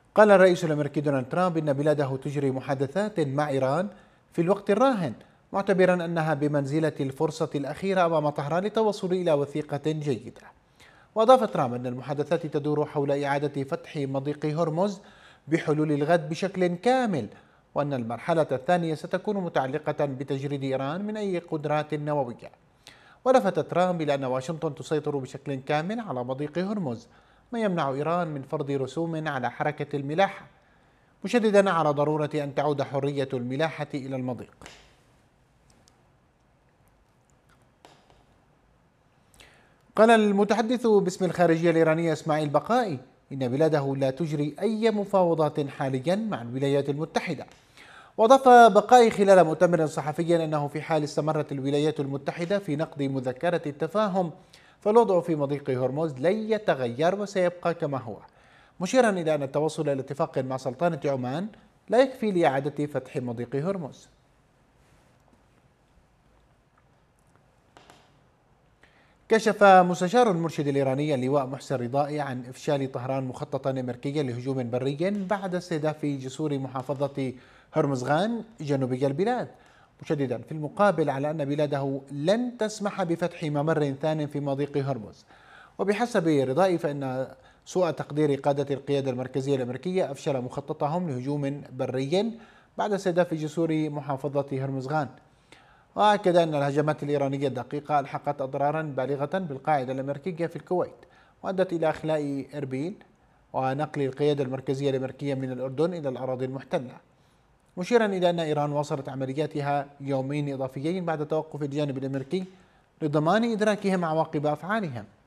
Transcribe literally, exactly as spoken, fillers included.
قال الرئيس الأمريكي دونالد ترامب إن بلاده تجري محادثات مع إيران في الوقت الراهن، معتبرا أنها بمنزلة الفرصة الأخيرة أمام طهران للتوصل إلى وثيقة جيدة. وأضاف ترامب أن المحادثات تدور حول إعادة فتح مضيق هرمز بحلول الغد بشكل كامل، وأن المرحلة الثانية ستكون متعلقة بتجريد إيران من أي قدرات نووية. ولفت ترامب إلى أن واشنطن تسيطر بشكل كامل على مضيق هرمز، ما يمنع إيران من فرض رسوم على حركة الملاحة، مشددا على ضرورة أن تعود حرية الملاحة إلى المضيق. قال المتحدث باسم الخارجية الإيرانية إسماعيل بقائي إن بلاده لا تجري أي مفاوضات حاليا مع الولايات المتحدة. وأضاف بقائي خلال مؤتمر صحفي أنه في حال استمرت الولايات المتحدة في نقض مذكرة التفاهم فالوضع في مضيق هرمز لن يتغير وسيبقى كما هو، مشيرا إلى أن التوصل إلى اتفاق مع سلطنة عمان لا يكفي لإعادة فتح مضيق هرمز. كشف مستشار المرشد الإيراني اللواء محسن رضائي عن إفشال طهران مخططا أمريكيا لهجوم بري بعد استهداف جسور محافظة هرمزغان جنوبي البلاد، مشددا في المقابل على أن بلاده لن تسمح بفتح ممر ثان في مضيق هرمز. وبحسب رضائي فإن سوء تقدير قادة القيادة المركزية الأمريكية أفشل مخططهم لهجوم بري بعد استهداف جسور محافظة هرمزغان. وأكد أن الهجمات الإيرانية الدقيقة ألحقت أضرارا بالغة بالقاعدة الأمريكية في الكويت، وأدت إلى إخلاء إربيل ونقل القيادة المركزية الأمريكية من الأردن إلى الأراضي المحتلة، مشيرا إلى أن إيران واصلت عملياتها يومين إضافيين بعد توقف الجانب الأمريكي لضمان إدراكهم عواقب أفعالها.